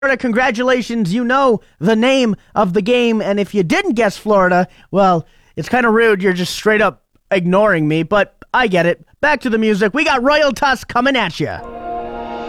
Congratulations, you know the name of the game, and if you didn't guess Florida, well, it's kind of rude. You're just straight up ignoring me, but I get it. Back to the music. We got Royal Tusk coming at you.